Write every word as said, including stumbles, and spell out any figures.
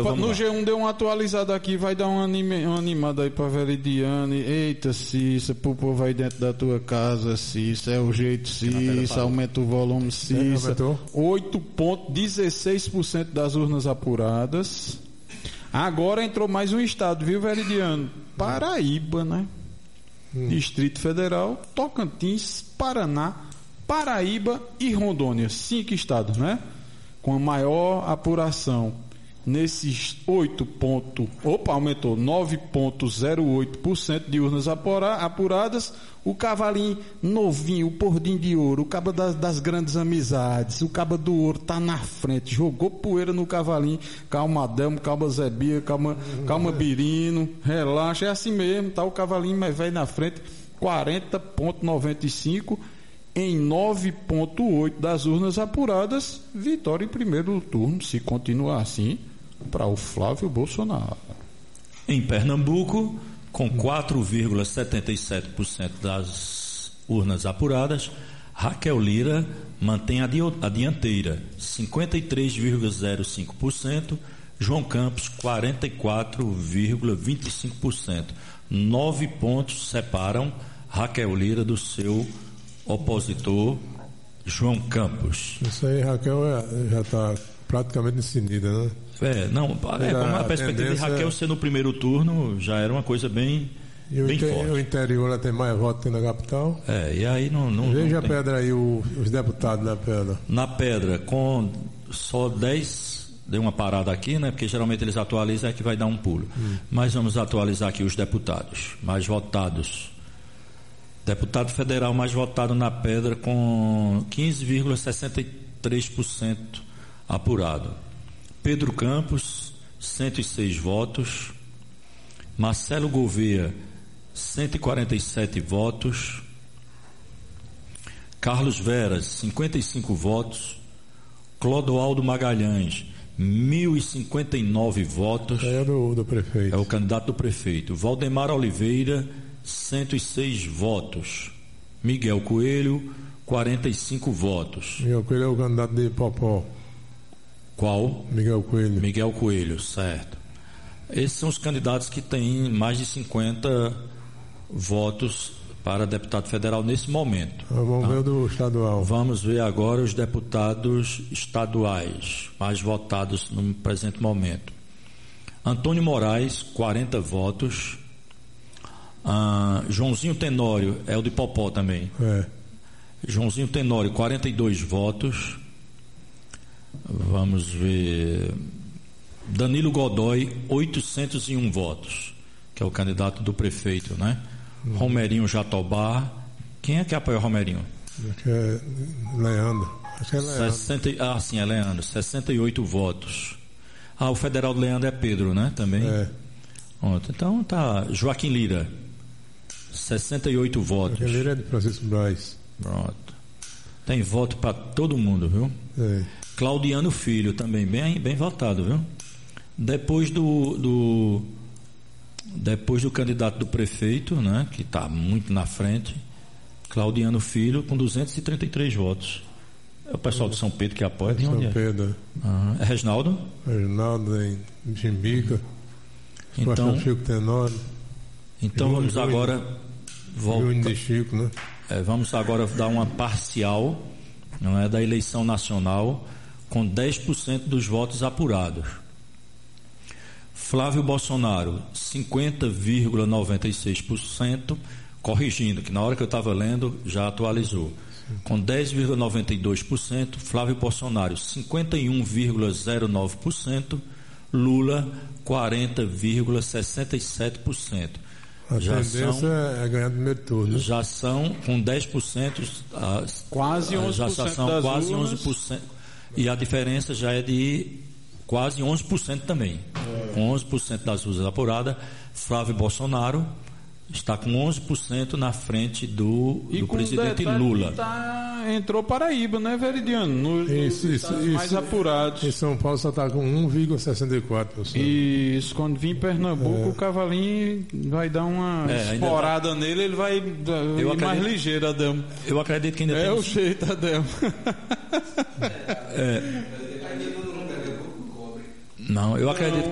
Opa, no lá. G um deu uma atualizada aqui, vai dar uma, anime, uma animada aí pra Veridiane. Eita, Cissa, Pupo vai dentro da tua casa, Cissa, é o jeito, Cissa, aumenta o volume, Cissa. oito vírgula dezesseis por cento das urnas apuradas. Agora entrou mais um estado, viu, Veridiane? Paraíba, né? Hum. Distrito Federal, Tocantins, Paraná, Paraíba e Rondônia. Cinco estados, né? Com a maior apuração. Nesses oito pontos, opa, aumentou nove vírgula zero oito por cento de urnas apura, apuradas, o cavalinho novinho, o pordinho de ouro, o cabo das, das grandes amizades, o cabo do ouro tá na frente, jogou poeira no cavalinho, calma Adelmo, calma Zebia, calma, calma Birino, relaxa, é assim mesmo, tá o cavalinho mais velho na frente, quarenta vírgula noventa e cinco em nove vírgula oito das urnas apuradas, vitória em primeiro turno, se continuar assim, para o Flávio Bolsonaro. Em Pernambuco, com quatro vírgula setenta e sete por cento das urnas apuradas, Raquel Lira mantém a, di- a dianteira, cinquenta e três vírgula zero cinco por cento, João Campos, quarenta e quatro vírgula vinte e cinco por cento. Nove pontos separam Raquel Lira do seu opositor, João Campos. Isso aí, Raquel, já está praticamente decidida, né? É, não, é, como a perspectiva de Raquel ser no primeiro turno já era uma coisa bem, e o bem inter, forte. O interior ela tem mais votos que na capital. É, e aí não. não Veja não a tem... pedra aí, o, os deputados na pedra. Na pedra, com só dez, deu uma parada aqui, né? Porque geralmente eles atualizam, é que vai dar um pulo. Hum. Mas vamos atualizar aqui os deputados mais votados. Deputado federal mais votado na pedra com quinze vírgula sessenta e três por cento apurado. Pedro Campos, cento e seis votos. Marcelo Gouveia, cento e quarenta e sete votos. Carlos Veras, cinquenta e cinco votos. Clodoaldo Magalhães, mil e cinquenta e nove votos. É do, do prefeito. É o candidato do prefeito. Valdemar Oliveira, cento e seis votos. Miguel Coelho, quarenta e cinco votos. Miguel Coelho é o candidato de Popó. Qual? Miguel Coelho. Miguel Coelho, certo. Esses são os candidatos que têm mais de cinquenta votos para deputado federal nesse momento. Ah, vamos tá? ver o do estadual. Vamos ver agora os deputados estaduais mais votados no presente momento. Antônio Moraes, quarenta votos. Ah, Joãozinho Tenório, é o de Popó também. É. Joãozinho Tenório, quarenta e dois votos. Vamos ver. Danilo Godoy, oitocentos e um votos, que é o candidato do prefeito, né? Hum. Romerinho Jatobá. Quem é que apoia o Romerinho? Acho que é Leandro. Acho que é Leandro. sessenta, ah, sim, é Leandro. sessenta e oito votos. Ah, o federal do Leandro é Pedro, né? Também. É. Pronto. Então tá. Joaquim Lira, sessenta e oito votos. Joaquim Lira é de Francisco Braz. Pronto. Tem voto para todo mundo, viu? É. Claudiano Filho também, bem, bem votado, viu? Depois do, do depois do candidato do prefeito, né, que está muito na frente, Claudiano Filho com duzentos e trinta e três votos. É o pessoal de São Pedro que apoia. É São onde é? Pedro. Ah, é Reginaldo? Reginaldo em Jimbica. Então, Chico Tenório. então Júnior, vamos agora voltar. de Chico, né? É, vamos agora dar uma parcial, não é, da eleição nacional com dez por cento dos votos apurados. Flávio Bolsonaro, cinquenta vírgula noventa e seis por cento, corrigindo, que na hora que eu estava lendo já atualizou. Com dez vírgula noventa e dois por cento, Flávio Bolsonaro, cinquenta e um vírgula zero nove por cento, Lula, quarenta vírgula sessenta e sete por cento. A já tendência são, é ganhar no primeiro turno. Já são, com dez por cento, as, quase onze por cento já são das quase urnas. onze por cento. E a diferença já é de quase onze por cento também. É. Com onze por cento das urnas apuradas, Flávio Bolsonaro está com onze por cento na frente do, do presidente Lula. Tá, entrou Paraíba, né, Veridiano? Nos, isso, nos isso, mais isso, apurados. Em São Paulo só está com um vírgula sessenta e quatro por cento. Isso, quando vir Pernambuco, é. o cavalinho vai dar uma é, esporada tá... nele, ele vai eu ir acredito, mais ligeiro, Adão. Eu acredito que ainda é tem... É o jeito, Adão. é. Não, eu acredito